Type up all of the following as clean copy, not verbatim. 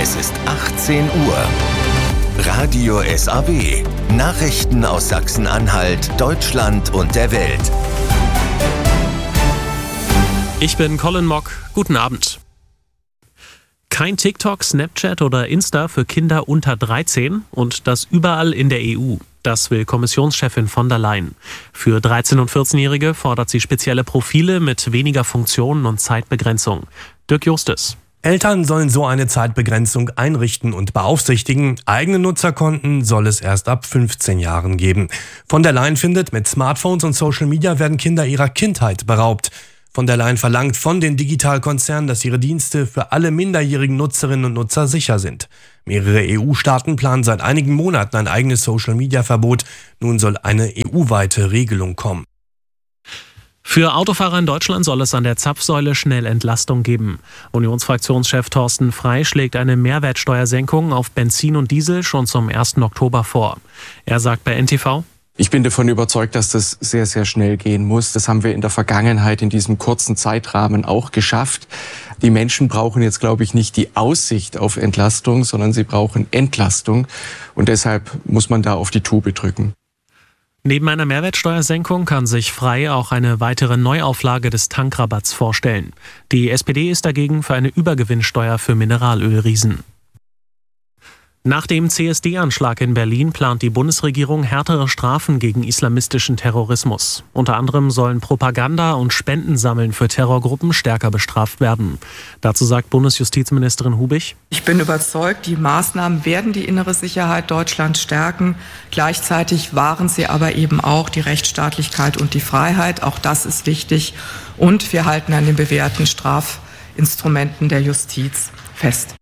Es ist 18 Uhr. Radio SAW. Nachrichten aus Sachsen-Anhalt, Deutschland und der Welt. Ich bin Colin Mock. Guten Abend. Kein TikTok, Snapchat oder Insta für Kinder unter 13 und das überall in der EU. Das will Kommissionschefin von der Leyen. Für 13- und 14-Jährige fordert sie spezielle Profile mit weniger Funktionen und Zeitbegrenzung. Dirk Justus. Eltern sollen so eine Zeitbegrenzung einrichten und beaufsichtigen. Eigene Nutzerkonten soll es erst ab 15 Jahren geben. Von der Leyen findet, mit Smartphones und Social Media werden Kinder ihrer Kindheit beraubt. Von der Leyen verlangt von den Digitalkonzernen, dass ihre Dienste für alle minderjährigen Nutzerinnen und Nutzer sicher sind. Mehrere EU-Staaten planen seit einigen Monaten ein eigenes Social-Media-Verbot. Nun soll eine EU-weite Regelung kommen. Für Autofahrer in Deutschland soll es an der Zapfsäule schnell Entlastung geben. Unionsfraktionschef Thorsten Frey schlägt eine Mehrwertsteuersenkung auf Benzin und Diesel schon zum 1. Oktober vor. Er sagt bei NTV: Ich bin davon überzeugt, dass das sehr, sehr schnell gehen muss. Das haben wir in der Vergangenheit in diesem kurzen Zeitrahmen auch geschafft. Die Menschen brauchen jetzt, glaube ich, nicht die Aussicht auf Entlastung, sondern sie brauchen Entlastung. Und deshalb muss man da auf die Tube drücken. Neben einer Mehrwertsteuersenkung kann sich Frey auch eine weitere Neuauflage des Tankrabatts vorstellen. Die SPD ist dagegen für eine Übergewinnsteuer für Mineralölriesen. Nach dem CSD-Anschlag in Berlin plant die Bundesregierung härtere Strafen gegen islamistischen Terrorismus. Unter anderem sollen Propaganda und Spendensammeln für Terrorgruppen stärker bestraft werden. Dazu sagt Bundesjustizministerin Hubich: Ich bin überzeugt, die Maßnahmen werden die innere Sicherheit Deutschlands stärken. Gleichzeitig wahren sie aber eben auch die Rechtsstaatlichkeit und die Freiheit. Auch das ist wichtig. Und wir halten an den bewährten Strafinstrumenten der Justiz fest.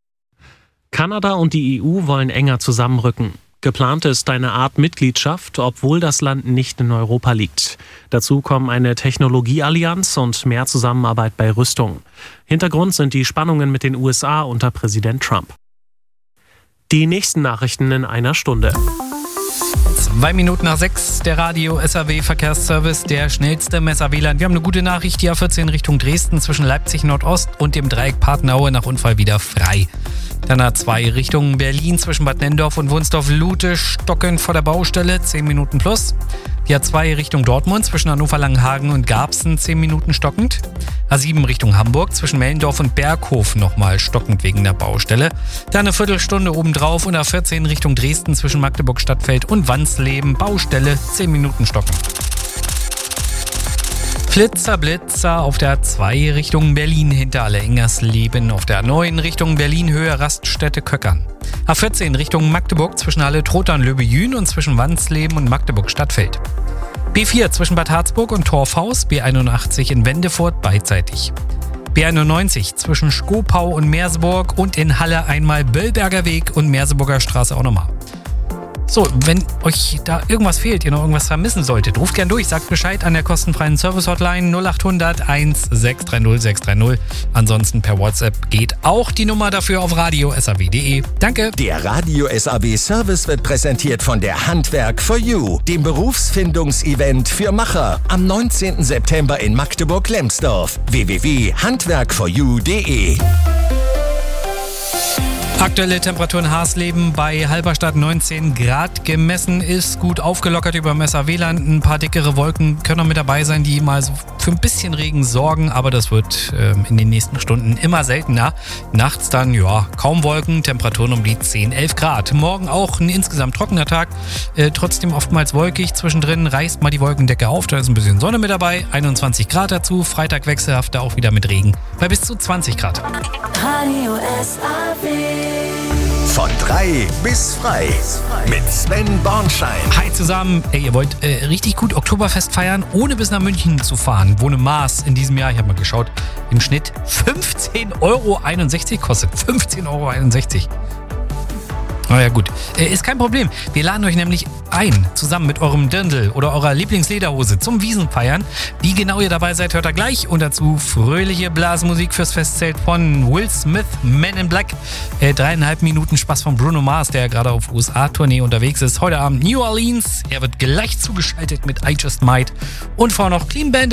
Kanada und die EU wollen enger zusammenrücken. Geplant ist eine Art Mitgliedschaft, obwohl das Land nicht in Europa liegt. Dazu kommen eine Technologieallianz und mehr Zusammenarbeit bei Rüstung. Hintergrund sind die Spannungen mit den USA unter Präsident Trump. Die nächsten Nachrichten in einer Stunde. 2 Minuten nach 6, der Radio SAW Verkehrsservice, der schnellste im SAW-Land. Wir haben eine gute Nachricht, die A14 Richtung Dresden zwischen Leipzig Nordost und dem Dreieck Patenaue nach Unfall wieder frei. Dann A2 Richtung Berlin zwischen Bad Nenndorf und Wunsdorf-Lute, stockend vor der Baustelle, 10 Minuten plus. Die A2 Richtung Dortmund zwischen Hannover-Langenhagen und Garbsen, 10 Minuten stockend. A7 Richtung Hamburg zwischen Mellendorf und Berghof nochmal stockend wegen der Baustelle. Dann eine Viertelstunde obendrauf und A14 Richtung Dresden zwischen Magdeburg-Stadtfeld und Wansleben, Baustelle, 10 Minuten stockend. Flitzer, Blitzer auf der A2 Richtung Berlin hinter Alle-Engersleben, auf der A9 Richtung Berlin-Höhe Raststätte Köckern. A14 Richtung Magdeburg zwischen Halle-Trotern-Löbejün und zwischen Wansleben und Magdeburg-Stadtfeld. B4 zwischen Bad Harzburg und Torfhaus, B81 in Wendefurt beidseitig. B91 zwischen Skopau und Merseburg und in Halle einmal Böllberger Weg und Merseburger Straße auch nochmal. So, wenn euch da irgendwas fehlt, ihr noch irgendwas vermissen solltet, ruft gern durch, sagt Bescheid an der kostenfreien Service-Hotline 0800 1630 630. Ansonsten per WhatsApp geht auch die Nummer dafür auf radio.saw.de. Danke. Der Radio SAW Service wird präsentiert von der Handwerk for You, dem Berufsfindungsevent für Macher. Am 19. September in Magdeburg-Lemsdorf. www.handwerkforyou.de. Aktuelle Temperatur in Hasleben bei Halberstadt 19 Grad gemessen, ist gut aufgelockert über dem SAW-Land. Ein paar dickere Wolken können noch mit dabei sein, die mal so für ein bisschen Regen sorgen, aber das wird in den nächsten Stunden immer seltener. Nachts dann, kaum Wolken, Temperaturen um die 10, 11 Grad. Morgen auch ein insgesamt trockener Tag, trotzdem oftmals wolkig. Zwischendrin reißt mal die Wolkendecke auf, da ist ein bisschen Sonne mit dabei, 21 Grad dazu. Freitag wechselhafter auch wieder mit Regen bei bis zu 20 Grad. Radio SAW. Von 3 bis frei mit Sven Bornschein. Hi zusammen. Ihr wollt richtig gut Oktoberfest feiern, ohne bis nach München zu fahren. Wo eine Maß in diesem Jahr, ich habe mal geschaut, im Schnitt 15,61 € kostet. 15,61 €. Naja gut, ist kein Problem. Wir laden euch nämlich ein, zusammen mit eurem Dirndl oder eurer Lieblingslederhose zum Wiesenfeiern. Wie genau ihr dabei seid, hört ihr gleich. Und dazu fröhliche Blasmusik fürs Festzelt von Will Smith, Men in Black. 3,5 Minuten Spaß von Bruno Mars, der gerade auf USA-Tournee unterwegs ist. Heute Abend New Orleans. Er wird gleich zugeschaltet mit I Just Might. Und vorher noch Clean Bandit.